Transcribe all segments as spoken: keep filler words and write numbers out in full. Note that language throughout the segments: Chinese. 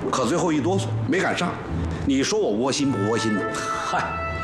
可最后一哆嗦没赶上。你说我窝心不窝心呢？ 嗨，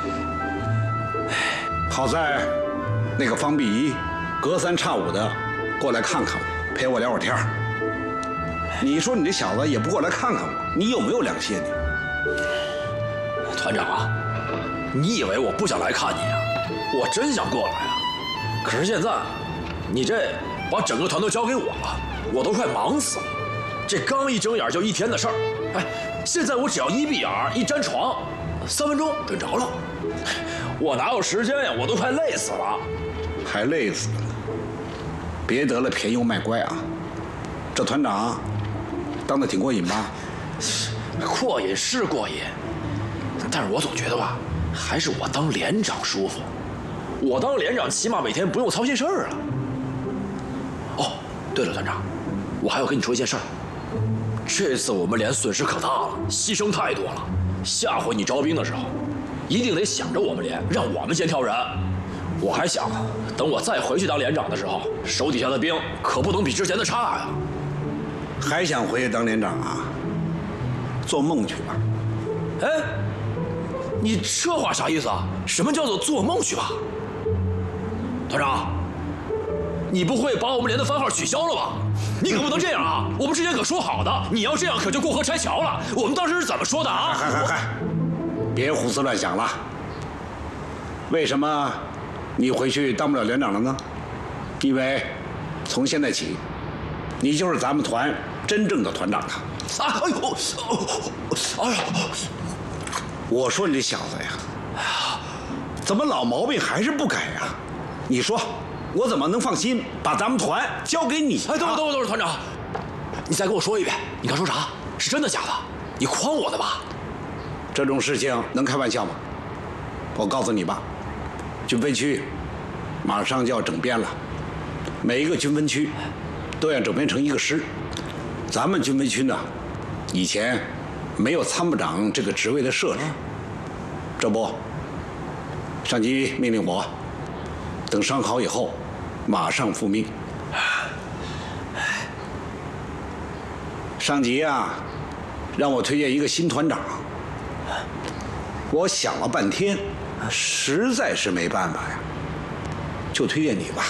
好在那个方碧仪隔三差五的过来看看我，陪我聊会儿天儿。你说你这小子也不过来看看我，你有没有良心？你团长啊，你以为我不想来看你啊？我真想过来啊，可是现在你这把整个团都交给我了，我都快忙死了。这刚一睁眼就一天的事儿，哎，现在我只要一闭眼一沾床，三分钟准着了。我哪有时间呀？我都快累死了。 还累死了？别得了便宜又卖乖啊！这团长当得挺过瘾吧？ 过瘾是过瘾，但是我总觉得吧，还是我当连长舒服。我当连长起码每天不用操心事儿啊。哦，对了，团长，我还要跟你说一件事儿。这次我们连损失可大了，牺牲太多了。下回你招兵的时候，一定得想着我们连，让我们先挑人。我还想，等我再回去当连长的时候，手底下的兵可不能比之前的差呀。 还想回去当连长啊？做梦去吧！ 哎，你这话啥意思啊？什么叫做做梦去吧？团长，你不会把我们连的番号取消了吧？你可不能这样啊！我们之前可说好的，你要这样可就过河拆桥了。我们当时是怎么说的啊？ 嗨嗨嗨，别胡思乱想了。为什么你回去当不了连长了呢？因为从现在起，你就是咱们团真正的团长了。 啊！哎呦！哎呦！ 我说你这小子呀，怎么老毛病还是不改呀？你说我怎么能放心把咱们团交给你？ 哎，等会儿，等会儿，等会儿，团长，你再跟我说一遍，你刚说啥？是真的假的？你诓我的吧？ 这种事情能开玩笑吗？我告诉你吧，军分区马上就要整编了，每一个军分区都要整编成一个师。咱们军分区呢，以前没有参谋长这个职位的设置，这不，上级命令我，等商考以后，马上复命。上级啊，让我推荐一个新团长。我想了半天，实在是没办法呀，就推荐你吧。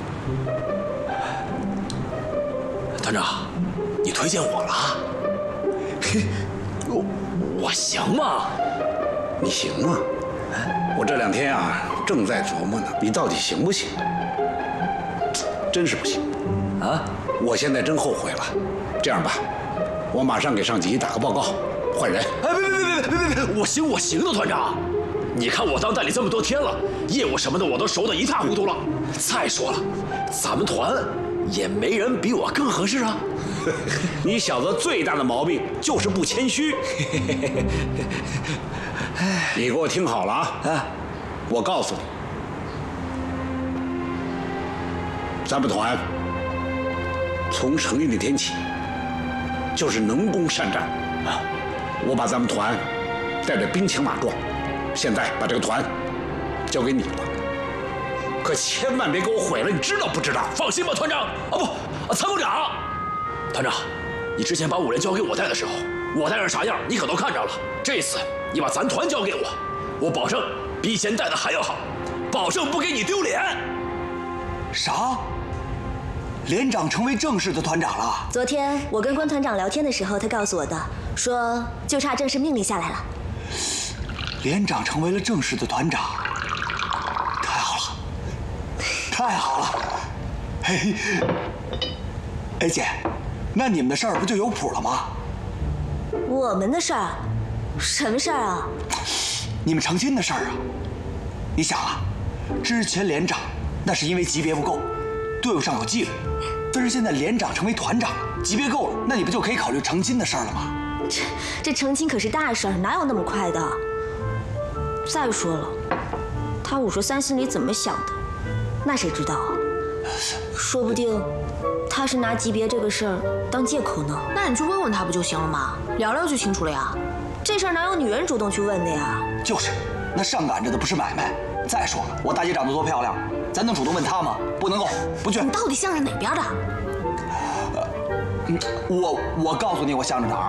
团长，你推荐我了？嘿，我我行吗？ 你行啊！我这两天啊，正在琢磨呢，你到底行不行？真是不行啊！ 我现在真后悔了。这样吧，我马上给上级打个报告，换人。 哎，别别别别别别别！我行我行的，团长。你看我当代理这么多天了，业务什么的我都熟得一塌糊涂了。再说了，咱们团也没人比我更合适啊。 你小子最大的毛病就是不谦虚。你给我听好了啊！啊，我告诉你，咱们团从成立那天起就是能攻善战啊！我把咱们团带得兵强马壮，现在把这个团交给你了，可千万别给我毁了，你知道不知道？ 放心吧，团长。啊不，啊参谋长。团长，你之前把五连交给我带的时候，我带成啥样，你可都看着了。这次你把咱团交给我，我保证比以前带的还要好，保证不给你丢脸。 啥？连长成为正式的团长了？ 昨天我跟关团长聊天的时候，他告诉我的，说就差正式命令下来了。 连长成为了正式的团长，太好了，太好了！嘿，哎姐，那你们的事儿不就有谱了吗？ 我们的事儿？什么事儿啊？ 你们成亲的事儿啊！你想啊，之前连长那是因为级别不够，队伍上有纪律，但是现在连长成为团长了，级别够了，那你不就可以考虑成亲的事儿了吗？ 这这成亲可是大事儿，哪有那么快的？再说了，他五十三心里怎么想的，那谁知道啊？说不定他是拿级别这个事儿当借口呢。 那你去问问他不就行了吗？聊聊就清楚了呀。 这事儿哪有女人主动去问的呀？ 就是，那上赶着的不是买卖。再说了，我大姐长得多漂亮，咱能主动问她吗？不能够，不去。 你到底向着哪边的？ 呃，我我告诉你，我向着哪儿。